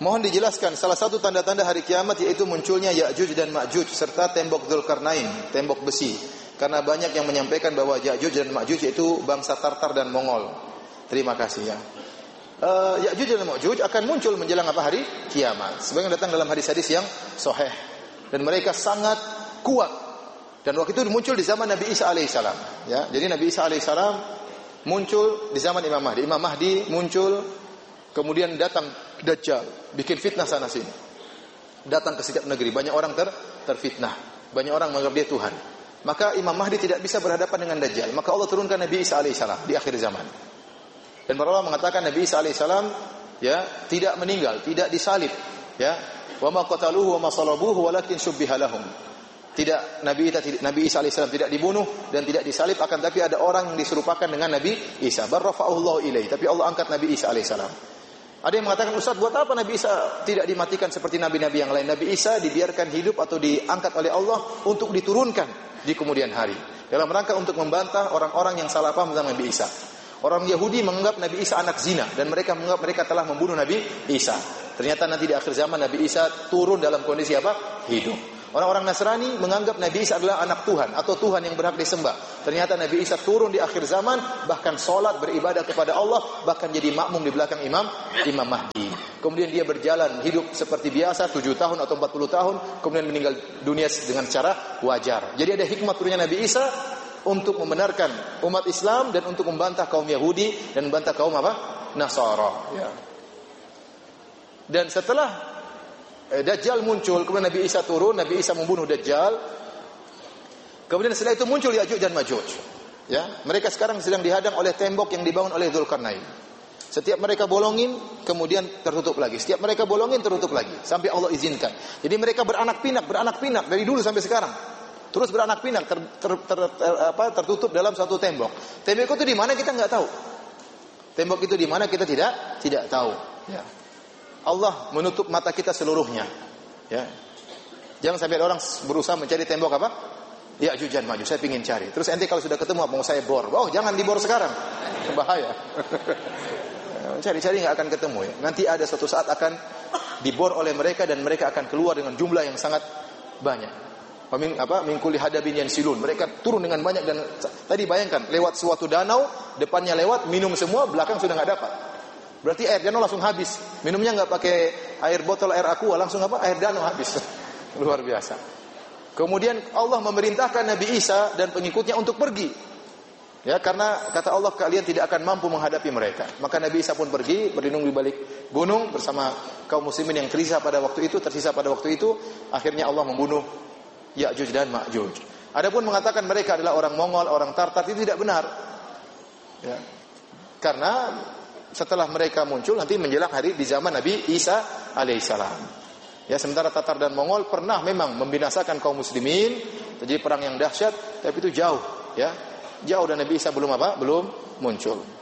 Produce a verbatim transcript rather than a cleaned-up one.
Mohon dijelaskan salah satu tanda-tanda hari kiamat yaitu munculnya Ya'juj dan Ma'juj serta tembok Dzulkarnain, tembok besi. Karena banyak yang menyampaikan bahwa Ya'juj dan Ma'juj itu bangsa Tartar dan Mongol. Terima kasih ya. Uh, Ya'juj dan Ma'juj akan muncul menjelang apa hari kiamat. Sebagaimana datang dalam hadis-hadis yang sahih. Dan mereka sangat kuat. Dan waktu itu muncul di zaman Nabi Isa alaihissalam. Ya, jadi Nabi Isa alaihissalam muncul di zaman Imam Mahdi. Imam Mahdi muncul, kemudian datang Dajjal, bikin fitnah sana sini. Datang ke setiap negeri, banyak orang ter terfitnah, banyak orang menganggap dia Tuhan. Maka Imam Mahdi tidak bisa berhadapan dengan Dajjal. Maka Allah turunkan Nabi Isa alaihissalam di akhir zaman. Dan para ulama mengatakan Nabi Isa alaihissalam ya tidak meninggal, tidak disalib, ya. Wa ma qataluhu wa ma salabuhu walakin syubbiha lahum. Tidak, Nabi Isa, Nabi Isa alaihissalam tidak dibunuh dan tidak disalib, akan tapi ada orang yang diserupakan dengan Nabi Isa. Barrafa'ullahu ilaihi, tapi Allah angkat Nabi Isa alaihissalam. Ada yang mengatakan, Ustaz, buat apa Nabi Isa tidak dimatikan seperti nabi-nabi yang lain? Nabi Isa dibiarkan hidup atau diangkat oleh Allah untuk diturunkan di kemudian hari, dalam rangka untuk membantah orang-orang yang salah paham tentang Nabi Isa. Orang Yahudi menganggap Nabi Isa anak zina dan mereka menganggap mereka telah membunuh Nabi Isa. Ternyata nanti di akhir zaman Nabi Isa turun dalam kondisi apa? Hidup. Orang-orang Nasrani menganggap Nabi Isa adalah anak Tuhan atau Tuhan yang berhak disembah. Ternyata Nabi Isa turun di akhir zaman, bahkan sholat, beribadah kepada Allah, bahkan jadi makmum di belakang Imam Imam Mahdi. Kemudian dia berjalan hidup seperti biasa tujuh tahun atau empat puluh tahun, kemudian meninggal dunia dengan cara wajar. Jadi ada hikmah turunnya Nabi Isa untuk membenarkan umat Islam dan untuk membantah kaum Yahudi dan membantah kaum apa? Nasara. Ya. Dan setelah Dajjal muncul, kemudian Nabi Isa turun, Nabi Isa membunuh Dajjal. Kemudian setelah itu muncul Ya'juj dan Ma'juj. Ya, mereka sekarang sedang dihadang oleh tembok yang dibangun oleh Dzulkarnain. Setiap mereka bolongin, kemudian tertutup lagi. Setiap mereka bolongin, tertutup lagi sampai Allah izinkan. Jadi mereka beranak pinak, beranak pinak dari dulu sampai sekarang. Terus beranak pinak ter, ter, ter, ter, apa, tertutup dalam satu tembok. Tembok itu di mana kita nggak tahu. Tembok itu di mana kita tidak tidak tahu. Ya. Allah menutup mata kita seluruhnya. Ya. Jangan sampai orang berusaha mencari tembok apa? Ya'juj dan Ma'juj. Saya ingin cari. Terus ente kalau sudah ketemu mau saya bor. Oh, jangan dibor sekarang. Bahaya. Cari-cari nggak akan ketemu ya. Nanti ada suatu saat akan dibor oleh mereka dan mereka akan keluar dengan jumlah yang sangat banyak. Min apa? Min kulli hadabin yansilun. Mereka turun dengan banyak dan tadi bayangkan lewat suatu danau, depannya lewat, minum semua, belakang sudah nggak dapat. Berarti air danau langsung habis. Minumnya nggak pakai air botol air aqua, langsung apa? Air danau habis. Luar biasa. Kemudian Allah memerintahkan Nabi Isa dan pengikutnya untuk pergi. Ya, karena kata Allah kalian tidak akan mampu menghadapi mereka. Maka Nabi Isa pun pergi, berlindung di balik gunung bersama kaum muslimin yang tersisa pada waktu itu, tersisa pada waktu itu. Akhirnya Allah membunuh Ya'juj dan Ma'juj. Adapun mengatakan mereka adalah orang Mongol, orang Tartar, itu tidak benar. Ya. Karena setelah mereka muncul nanti menjelang hari di zaman Nabi Isa alaihissalam. Ya, sementara Tatar dan Mongol pernah memang membinasakan kaum muslimin, terjadi perang yang dahsyat, tapi itu jauh, ya. Jauh dan Nabi Isa belum apa? Belum muncul.